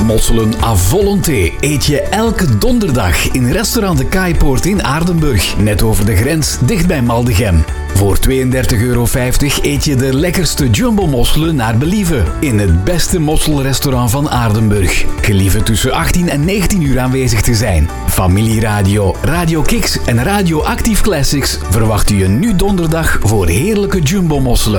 Mosselen à volonté eet je elke donderdag in restaurant De Kaaipoort in Aardenburg, net over de grens, dicht bij Maldegem. Voor €32,50 eet je de lekkerste jumbo-mosselen naar believen in het beste mosselrestaurant van Aardenburg. Gelieve tussen 18 en 19 uur aanwezig te zijn. Familieradio, Radio Kicks en Radio Active Classics verwachten je nu donderdag voor heerlijke jumbo-mosselen.